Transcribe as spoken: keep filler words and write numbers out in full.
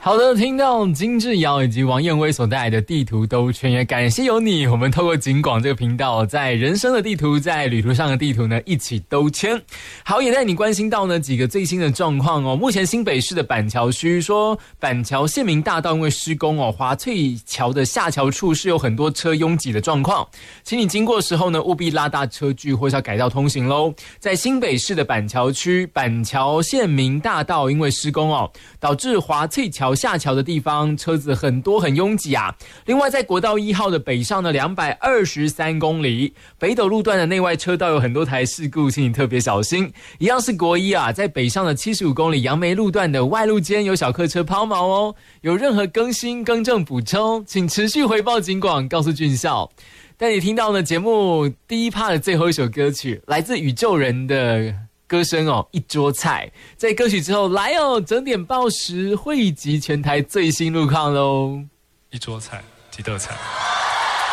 好的，听到金志尧以及王燕威所带来的地图兜圈，也感谢有你，我们透过警广这个频道，在人生的地图，在旅途上的地图呢，一起兜圈。好，也带你关心到呢几个最新的状况哦。目前新北市的板桥区说，板桥县民大道因为施工哦，华翠桥的下桥处是有很多车拥挤的状况，请你经过的时候呢，务必拉大车距或是要改道通行喽。在新北市的板桥区，板桥县民大道因为施工哦，导致华翠桥下桥的地方车子很多很拥挤啊。另外在国道一号的北上的两百二十三公里北斗路段的内外车道有很多台事故，请你特别小心。一样是国一啊，在北上的七十五公里杨梅路段的外路间有小客车抛锚哦，有任何更新更正补充，请持续回报警广，告诉俊孝。带你听到呢节目第一 part 的最后一首歌曲，来自宇宙人的歌声哦，一桌菜。在歌曲之后，来哦，整点报时汇集全台最新路况喽。 一桌菜，几道菜。